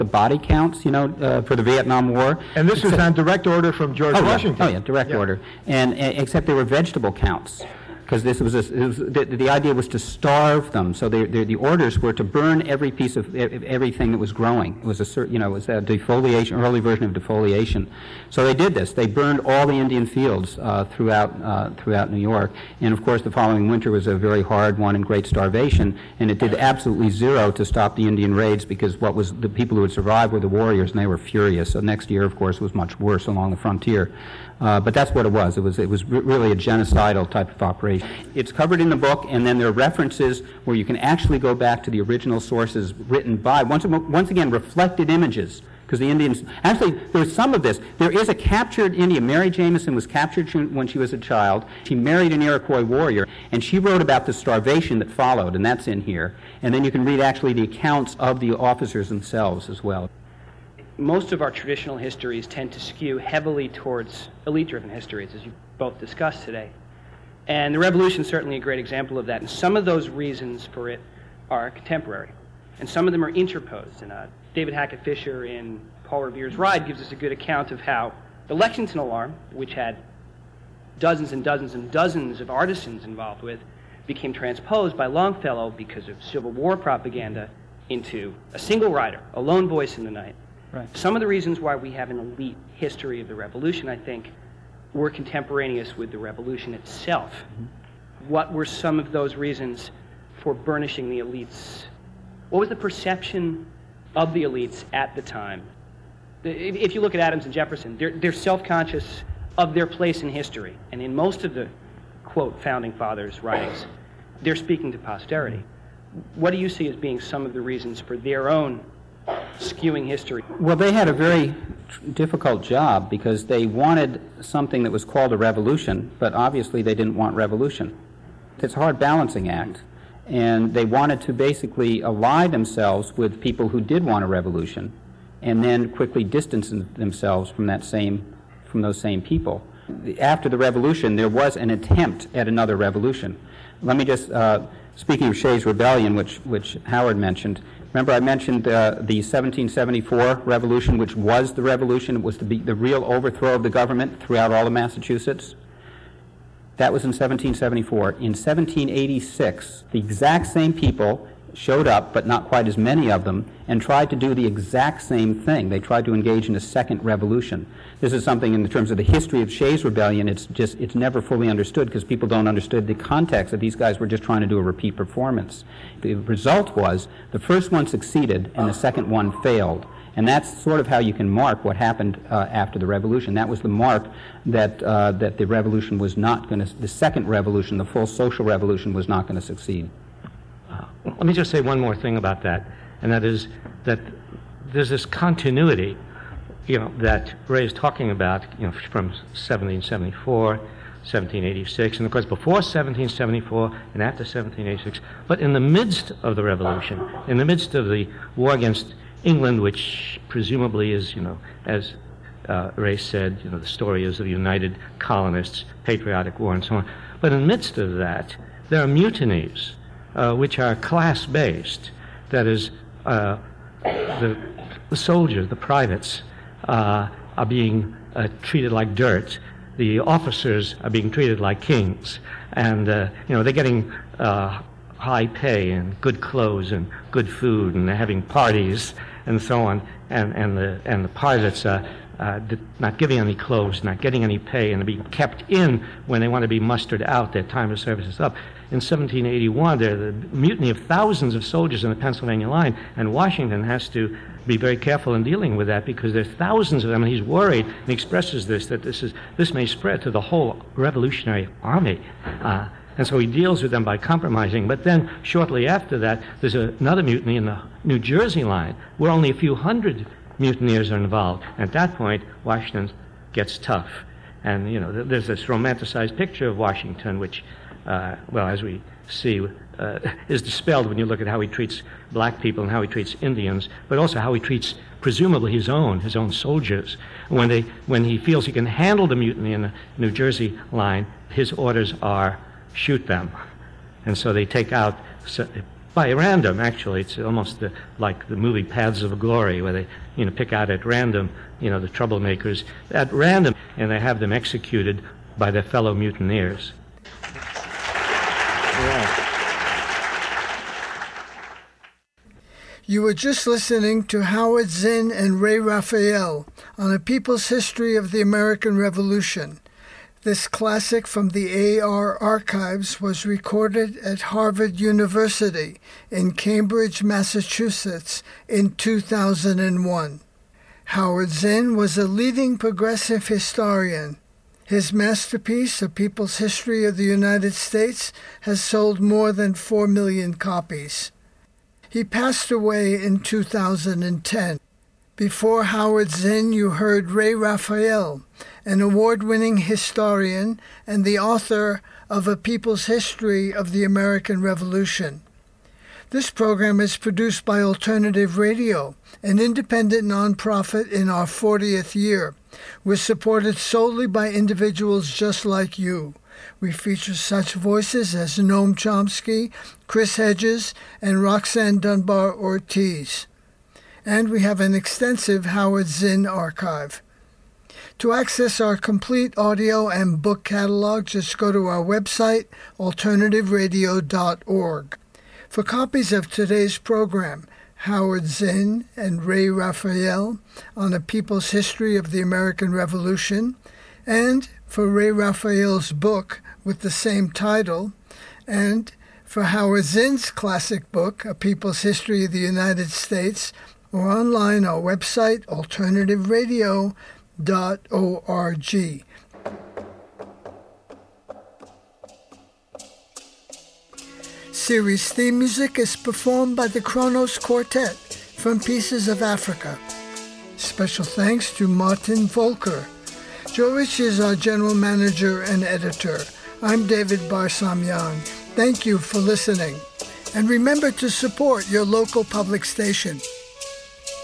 the body counts, for the Vietnam War. And this was on direct order from George Washington. Yeah, direct order. And except they were vegetable counts, because the idea was to starve them. So the orders were to burn every piece of everything that was growing. It was a defoliation, early version of defoliation. So they did this. They burned all the Indian fields throughout New York. And of course, the following winter was a very hard one and great starvation. And it did absolutely zero to stop the Indian raids, because the people who had survived were the warriors, and they were furious. So next year, of course, was much worse along the frontier. But that's what it was. It was really a genocidal type of operation. It's covered in the book, and then there are references where you can actually go back to the original sources written by, once again, reflected images. Because the Indians, actually, there's some of this. There is a captured Indian. Mary Jameson was captured when she was a child. She married an Iroquois warrior, and she wrote about the starvation that followed, and that's in here. And then you can read actually the accounts of the officers themselves as well. Most of our traditional histories tend to skew heavily towards elite-driven histories, as you both discussed today. And the Revolution is certainly a great example of that. And some of those reasons for it are contemporary, and some of them are interposed. And David Hackett Fischer in Paul Revere's Ride gives us a good account of how the Lexington Alarm, which had dozens and dozens and dozens of artisans involved with, became transposed by Longfellow because of Civil War propaganda into a single writer, a lone voice in the night. Right. Some of the reasons why we have an elite history of the Revolution, I think, were contemporaneous with the Revolution itself. Mm-hmm. What were some of those reasons for burnishing the elites? What was the perception of the elites at the time? If you look at Adams and Jefferson, they're self-conscious of their place in history. And in most of the, quote, Founding Fathers' writings, they're speaking to posterity. What do you see as being some of the reasons for their own skewing history? Well, they had a very difficult job, because they wanted something that was called a revolution, but obviously they didn't want revolution. It's a hard balancing act, and they wanted to basically ally themselves with people who did want a revolution, and then quickly distance themselves from those same people. After the revolution, there was an attempt at another revolution. Let me just, speaking of Shays' Rebellion, which Howard mentioned, remember I mentioned the 1774 revolution, which was the revolution. It was the real overthrow of the government throughout all of Massachusetts. That was in 1774. In 1786, the exact same people showed up, but not quite as many of them, and tried to do the exact same thing. They tried to engage in a second revolution. This is something in terms of the history of Shays' Rebellion, it's never fully understood, because people don't understand the context that these guys were just trying to do a repeat performance. The result was the first one succeeded and the second one failed. And that's sort of how you can mark what happened after the revolution. That was the mark that the revolution was not going to, the second revolution, the full social revolution, was not going to succeed. Let me just say one more thing about that, and that is that there's this continuity, that Ray is talking about, from 1774, 1786, and of course before 1774 and after 1786. But in the midst of the revolution, in the midst of the war against England, which presumably is, as Ray said, the story is of united colonists, patriotic war, and so on. But in the midst of that, there are mutinies, which are class-based. That is, the soldiers, the privates, are being treated like dirt. The officers are being treated like kings, and they're getting high pay and good clothes and good food, and they're having parties and so on. And the privates are not giving any clothes, not getting any pay, and they're being kept in when they want to be mustered out. Their time of service is up. In 1781, there's the mutiny of thousands of soldiers in the Pennsylvania line, and Washington has to be very careful in dealing with that, because there's thousands of them, and he's worried, and he expresses that this may spread to the whole Revolutionary Army. And so he deals with them by compromising. But then, shortly after that, there's another mutiny in the New Jersey line, where only a few hundred mutineers are involved. At that point, Washington gets tough. And, there's this romanticized picture of Washington, which, as we see, is dispelled when you look at how he treats black people and how he treats Indians, but also how he treats, presumably, his own soldiers. When he feels he can handle the mutiny in the New Jersey line, his orders are shoot them. And so they take out by random, actually. It's almost like the movie Paths of Glory, where they, pick out at random, the troublemakers at random, and they have them executed by their fellow mutineers. You were just listening to Howard Zinn and Ray Raphael on A People's History of the American Revolution. This classic from the AR archives was recorded at Harvard University in Cambridge, Massachusetts in 2001. Howard Zinn was a leading progressive historian. His masterpiece, A People's History of the United States, has sold more than 4 million copies. He passed away in 2010. Before Howard Zinn, you heard Ray Raphael, an award-winning historian and the author of A People's History of the American Revolution. This program is produced by Alternative Radio, an independent nonprofit in our 40th year. We're supported solely by individuals just like you. We feature such voices as Noam Chomsky, Chris Hedges, and Roxanne Dunbar Ortiz. And we have an extensive Howard Zinn archive. To access our complete audio and book catalog, just go to our website, alternativeradio.org. For copies of today's program, Howard Zinn and Ray Raphael on A People's History of the American Revolution, and for Ray Raphael's book with the same title, and for Howard Zinn's classic book, A People's History of the United States, or online our website, alternativeradio.org. Series theme music is performed by the Kronos Quartet from Pieces of Africa. Special thanks to Martin Volker. Joe Rich is our general manager and editor. I'm David Barsamyan. Thank you for listening. And remember to support your local public station.